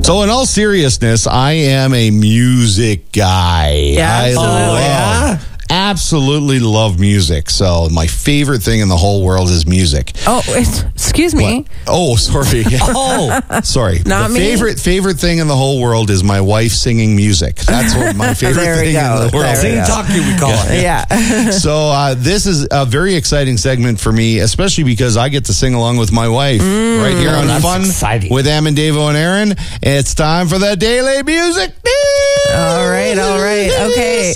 So in all seriousness, I am a music guy. Yeah, Absolutely love music. So my favorite thing in the whole world is music. Oh, excuse me. What? Oh, sorry. Sorry. Not the me. favorite thing in the whole world is my wife singing music. That's what my favorite There we thing go. in the world. There we Sing go. talkie, we call it. Yeah. So this is a very exciting segment for me, especially because I get to sing along with my wife right here on That's Fun exciting. with Am and Davo and Aaron. It's time for the Daily Music News. All right. Okay.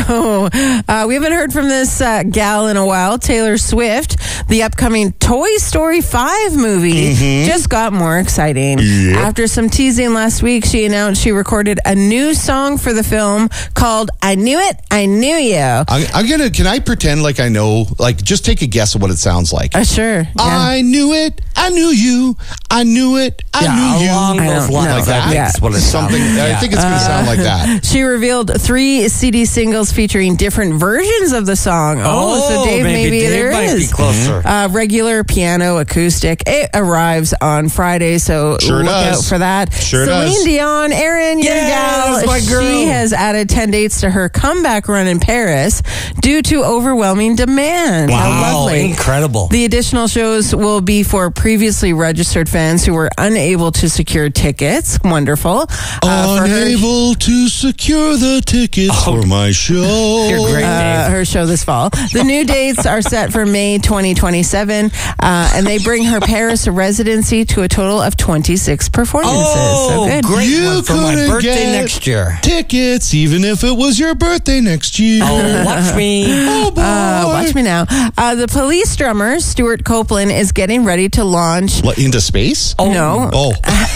So we haven't heard from this gal in a while, Taylor Swift. The upcoming Toy Story 5 movie just got more exciting. Yep. After some teasing last week, she announced she recorded a new song for the film called I Knew It, I Knew You. Can I pretend like I know, just take a guess of what it sounds like? Sure. Yeah. I knew it, I knew you, I knew it, I knew you. Along I those don't lines. know. Like that? Yeah. What it Something, sounds like. I think it's going to sound like that. She revealed 3 CD singles featuring different versions of the song. So Dave, maybe there might is. be closer. Regular, piano, acoustic. It arrives on Friday, so Sure look does. out for that. Sure Celine does. Dion, Aaron, your Yes, gal, my girl. she has added 10 dates to her comeback run in Paris due to overwhelming demand. How Wow, lovely. incredible. The additional shows will be for previously registered fans who were unable to secure tickets. Wonderful. For her- Unable to secure the tickets for my show. You're great, Dave. her show this fall. The new dates are set for May 2027, and they bring her Paris residency to a total of 26 performances. So good. Great You one for my couldn't birthday get next year. tickets, even if it was your birthday next year. Oh, watch me. Oh, boy. Watch me now. The Police drummer, Stuart Copeland, is getting ready to launch. Into space? No. Oh,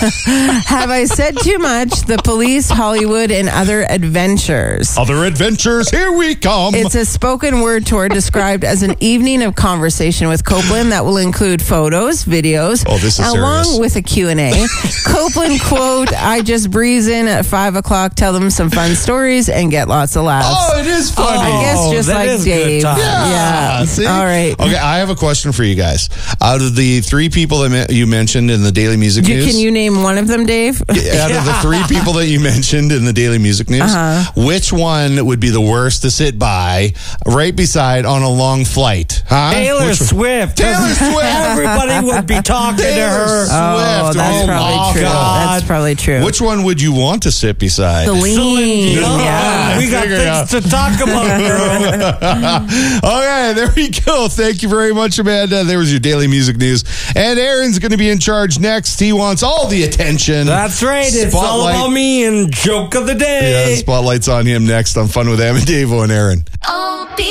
Have I said too much? The Police, Hollywood, and Other Adventures. other adventures, here we come. It's a spoken word tour described as an evening of conversation with Copeland that will include photos, videos, Oh, this is along serious. with a Q&A. Copeland quote, I just breeze in at 5 o'clock, tell them some fun stories, and get lots of laughs. Oh, it is funny. I guess just that like is good Dave. time. Yeah. See? All right. Okay, I have a question for you guys. Out of the 3 people that you mentioned in the Daily Music News, Can you name one of them, Dave? out of the 3 people that you mentioned in the Daily Music News, which one would be the worst to sit by right beside on a long flight? Huh? Taylor Which one? Swift. Taylor Swift. Everybody would be talking to her. Oh, Swift. that's Oh, probably my true. God. That's probably true. Which one would you want to sit beside? Celine. Yeah. We got figured things to talk about, girl. Okay, there we go. Thank you very much, Amanda. There was your Daily Music News. And Aaron's going to be in charge next. He wants all the attention. That's right. It's all Spotlight. about me and joke of the day. Yeah, spotlight's on him next on Fun with Am and Davo and Aaron. Oh.